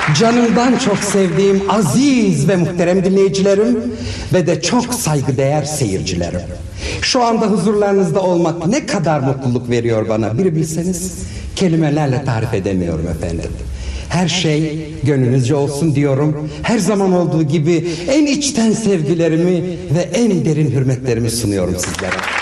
Canımdan çok sevdiğim aziz ve muhterem dinleyicilerim ve de çok saygıdeğer seyircilerim. Şu anda huzurlarınızda olmak ne kadar mutluluk veriyor bana, bir bilseniz. Kelimelerle tarif edemiyorum efendim. Her şey gönlünüzce olsun diyorum. Her zaman olduğu gibi en içten sevgilerimi ve en derin hürmetlerimi sunuyorum sizlere.